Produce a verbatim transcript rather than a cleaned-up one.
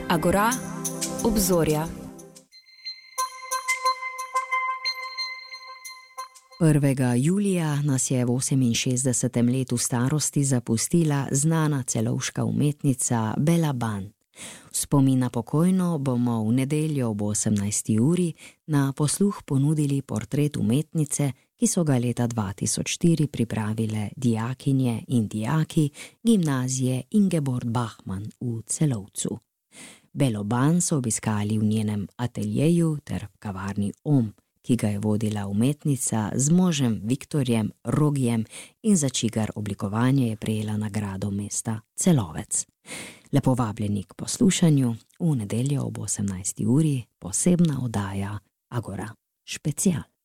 Agora, obzorja. prvega julija nas je v oseminšestdesetem letu starosti zapustila znana celovška umetnica Bela Ban. V spomin na pokojno bomo v nedeljo ob osemnajsti uri na posluh ponudili portret umetnice, ki so ga leta dva tisoč štiri pripravile dijakinje in dijaki gimnazije Ingeborg Bachmann v Celovcu. Belo Ban so obiskali v njenem ateljeju ter v kavarni Om, ki ga je vodila umetnica z možem Viktorjem Rogijem in za čigar oblikovanje je prejela nagrado mesta Celovec. Lepo vabljeni k poslušanju v nedeljo ob osemnajsti uri posebna oddaja Agora Special.